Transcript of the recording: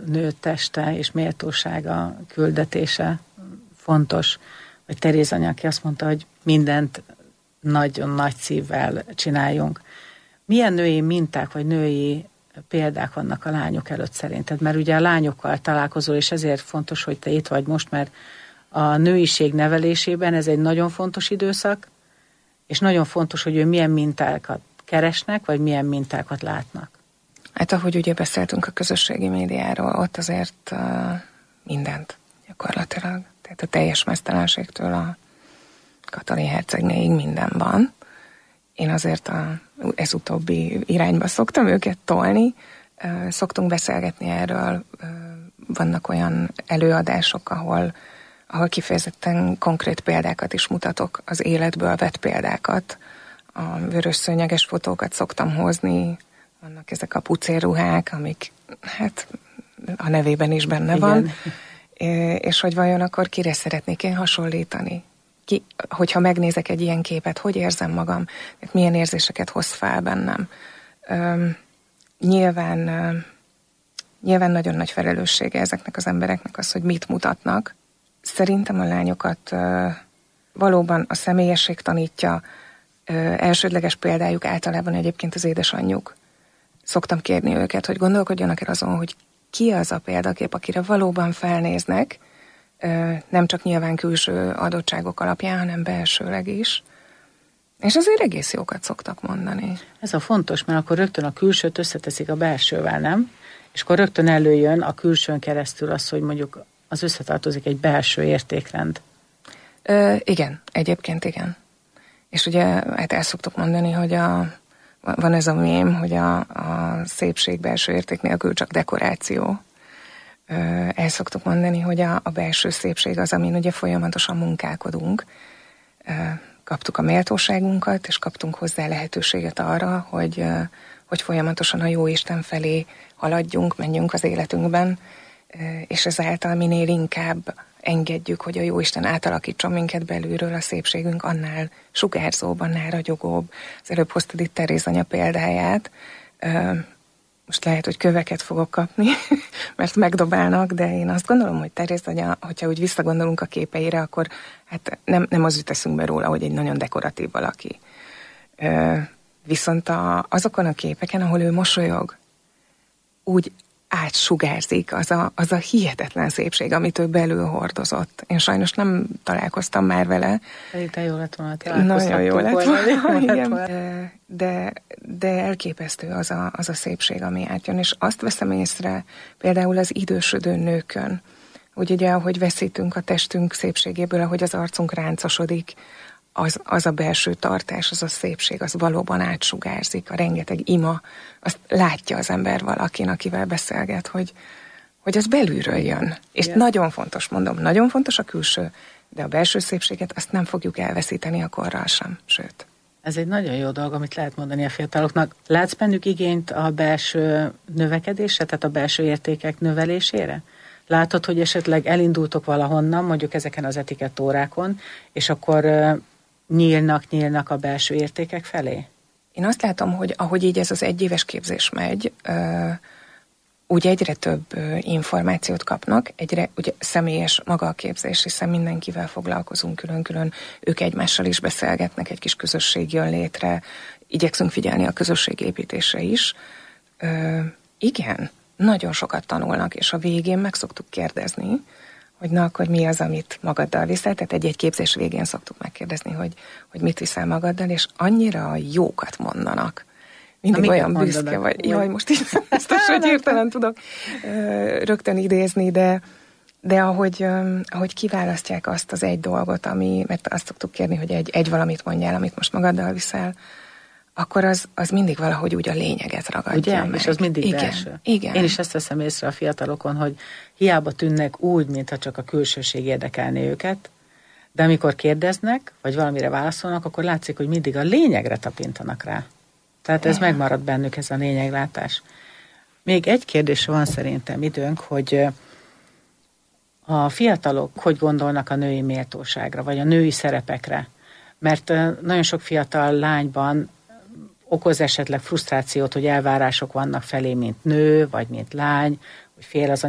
nő teste és méltósága, küldetése fontos. Vagy Teréz anya, aki azt mondta, hogy mindent nagyon nagy szívvel csináljunk. Milyen női minták, vagy női példák vannak a lányok előtt szerinted? Mert ugye a lányokkal találkozol, és ezért fontos, hogy te itt vagy most, mert a nőiség nevelésében ez egy nagyon fontos időszak, és nagyon fontos, hogy ő milyen mintákat keresnek, vagy milyen mintákat látnak. Hát ahogy ugye beszéltünk a közösségi médiáról, ott azért mindent gyakorlatilag. Tehát a teljes meztelenségtől a Katalin hercegnéig minden van. Én azért ez utóbbi irányba szoktam őket tolni. Szoktunk beszélgetni erről. Vannak olyan előadások, ahol kifejezetten konkrét példákat is mutatok, az életből vett példákat. A vörös szőnyeges fotókat szoktam hozni, vannak ezek a pucérruhák, amik hát a nevében is benne van. És hogy vajon akkor kire szeretnék én hasonlítani? Hogyha megnézek egy ilyen képet, hogy érzem magam? Milyen érzéseket hoz fel bennem? Nyilván nagyon nagy felelőssége ezeknek az embereknek az, hogy mit mutatnak. Szerintem a lányokat valóban a személyesség tanítja, elsődleges példájuk általában egyébként az édesanyjuk. Szoktam kérni őket, hogy gondolkodjanak el azon, hogy ki az a példakép, akire valóban felnéznek, nem csak nyilván külső adottságok alapján, hanem belsőleg is. És azért egész jókat szoktak mondani. Ez a fontos, mert akkor rögtön a külsőt összeteszik a belsővel, nem? És akkor rögtön előjön a külsőn keresztül az, hogy mondjuk az összetartozik egy belső értékrend. Igen, egyébként igen. És ugye hát el szoktuk mondani, hogy van ez a mém, hogy a szépség belső érték nélkül csak dekoráció. El szoktuk mondani, hogy a belső szépség az, amin ugye folyamatosan munkálkodunk. Kaptuk a méltóságunkat, és kaptunk hozzá lehetőséget arra, hogy folyamatosan a Jóisten felé haladjunk, menjünk az életünkben, és ezáltal minél inkább engedjük, hogy a Jóisten átalakítson minket belülről, a szépségünk annál sugárzóbb, annál ragyogóbb. Az előbb hoztad itt Teréz anya példáját. Most lehet, hogy köveket fogok kapni, mert megdobálnak, de én azt gondolom, hogy Teréz anya, hogyha úgy visszagondolunk a képeire, akkor hát nem az jut eszünkbe róla, hogy egy nagyon dekoratív valaki. Viszont azokon a képeken, ahol ő mosolyog, úgy átsugárzik az a hihetetlen szépség, amit ő belül hordozott. Én sajnos nem találkoztam már vele. Te jó lett volna, nagyon jó lett volna. De elképesztő az a szépség, ami átjön. És azt veszem észre például az idősödő nőkön, hogy ugye, ahogy veszítünk a testünk szépségéből, ahogy az arcunk ráncosodik, az a belső tartás, az a szépség, az valóban átsugárzik, a rengeteg ima, azt látja az ember valakin, akivel beszélget, hogy az belülről jön. És nagyon fontos, mondom, nagyon fontos a külső, de a belső szépséget azt nem fogjuk elveszíteni a korral sem, sőt. Ez egy nagyon jó dolog, amit lehet mondani a fiataloknak. Látsz bennük igényt a belső növekedésre, tehát a belső értékek növelésére? Látod, hogy esetleg elindultok valahonnan, mondjuk ezeken az etikettórákon, és akkor nyílnak a belső értékek felé? Én azt látom, hogy ahogy így ez az egyéves képzés megy, úgy egyre több információt kapnak, egyre ugye személyes maga a képzés, hiszen mindenkivel foglalkozunk külön-külön, ők egymással is beszélgetnek, egy kis közösség jön létre, igyekszünk figyelni a közösségépítésre is. Igen, nagyon sokat tanulnak, és a végén meg szoktuk kérdezni, hogy na akkor mi az, amit magaddal viszel, tehát egy képzés végén szoktuk megkérdezni, hogy mit viszel magaddal, és annyira jókat mondanak. Mindig olyan büszke vagy. Jaj, most így biztos, hogy hirtelen tudok rögtön idézni, de ahogy kiválasztják azt az egy dolgot, mert azt szoktuk kérni, hogy egy valamit mondjál, amit most magaddal viszel, akkor az mindig valahogy úgy a lényeget ragadja ugye? meg. És az mindig belső. Igen. Én is ezt veszem észre a fiatalokon, hogy hiába tűnnek úgy, mintha csak a külsőség érdekelné őket, de amikor kérdeznek, vagy valamire válaszolnak, akkor látszik, hogy mindig a lényegre tapintanak rá. Tehát ez megmarad bennük, ez a lényeglátás. Még egy kérdésre van szerintem időnk, hogy a fiatalok hogy gondolnak a női méltóságra, vagy a női szerepekre. Mert nagyon sok fiatal lányban okoz esetleg frusztrációt, hogy elvárások vannak felé, mint nő, vagy mint lány, hogy fél az